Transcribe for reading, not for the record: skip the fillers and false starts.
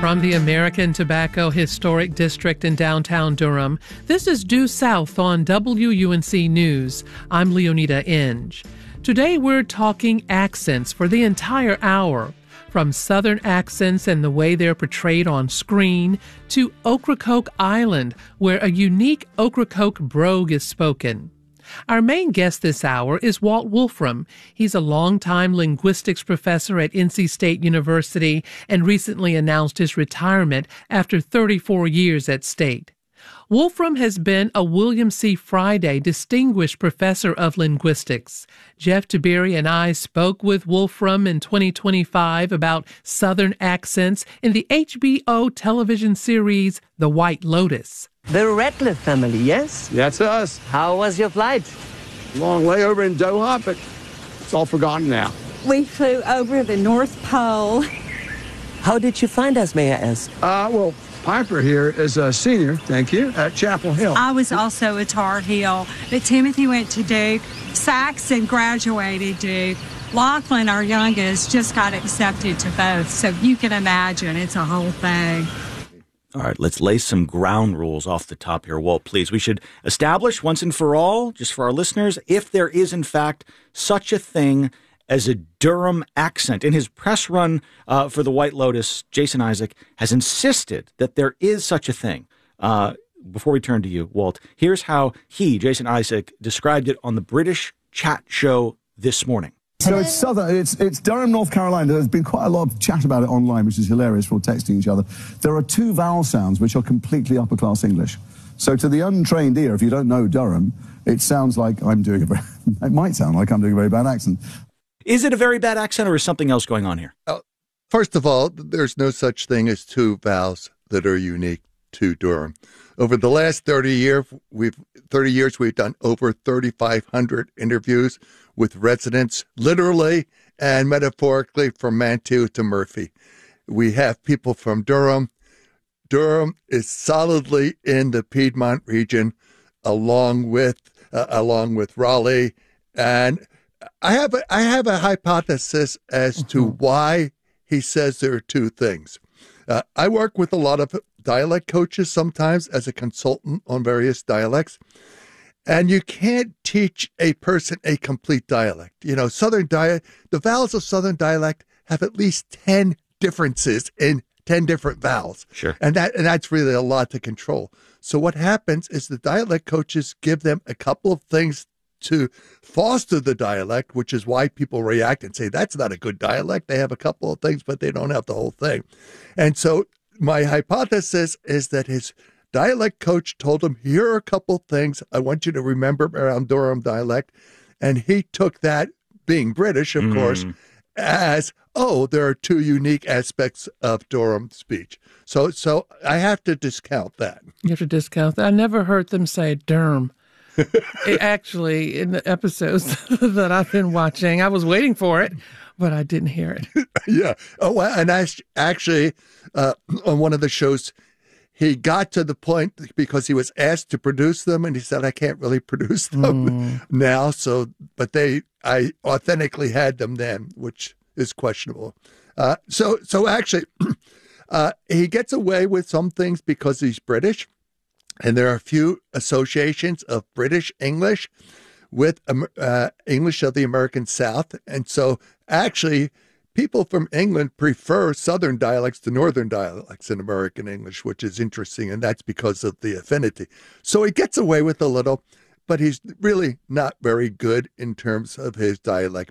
From the American Tobacco Historic District in downtown Durham, this is Due South on WUNC News. I'm Leonida Inge. Today we're talking accents for the entire hour. From Southern accents and the way they're portrayed on screen, to Ocracoke Island, where a unique Ocracoke brogue is spoken. Our main guest this hour is Walt Wolfram. He's a longtime linguistics professor at NC State University and recently announced his retirement after 34 years at State. Wolfram has been a William C. Friday Distinguished Professor of Linguistics. Jeff Tiberi and I spoke with Wolfram in 2025 about Southern accents in the HBO television series The White Lotus. The Ratliff family, yes? That's us. How was your flight? Long layover in Doha, but it's all forgotten now. We flew over the North Pole. How did you find us, may I ask? Well, Piper here is a senior, thank you, at Chapel Hill. I was also a Tar Heel, but Timothy went to Duke. Saxon graduated Duke. Lachlan, our youngest, just got accepted to both. So you can imagine it's a whole thing. All right, let's lay some ground rules off the top here, Walt, please. We should establish once and for all, just for our listeners, if there is, in fact, such a thing as a Durham accent. In his press run for The White Lotus, Jason Isaac has insisted that there is such a thing. Before we turn to you, Walt, here's how he, Jason Isaac, described it on the British chat show this morning. So it's Southern, it's Durham, North Carolina. There's been quite a lot of chat about it online, which is hilarious. We're all texting each other. There are two vowel sounds which are completely upper-class English. So to the untrained ear, if you don't know Durham, it sounds like I'm doing it might sound like I'm doing a very bad accent. Is it a very bad accent, or is something else going on here? First of all, there's no such thing as two vowels that are unique to Durham. Over the last 30 years, we've done over 3,500 interviews with residents, literally and metaphorically, from Mantua to Murphy. We have people from Durham. Durham is solidly in the Piedmont region, along with Raleigh, and I have a hypothesis as to why he says there are two things. I work with a lot of dialect coaches sometimes as a consultant on various dialects, and you can't teach a person a complete dialect. You know, the vowels of Southern dialect have at least 10 differences in 10 different vowels. Sure. And that's really a lot to control. So what happens is the dialect coaches give them a couple of things to foster the dialect, which is why people react and say, that's not a good dialect. They have a couple of things, but they don't have the whole thing. And so my hypothesis is that his dialect coach told him, here are a couple of things I want you to remember around Durham dialect. And he took that, being British, of course, as, there are two unique aspects of Durham speech. So I have to discount that. You have to discount that. I never heard them say Durham. Actually, in the episodes that I've been watching, I was waiting for it, but I didn't hear it. Yeah. Oh, and actually, on one of the shows, he got to the point because he was asked to produce them, and he said, I can't really produce them now. But I authentically had them then, which is questionable. So actually, he gets away with some things because he's British. And there are a few associations of British English with English of the American South. And so actually, people from England prefer Southern dialects to Northern dialects in American English, which is interesting. And that's because of the affinity. So he gets away with a little, but he's really not very good in terms of his dialect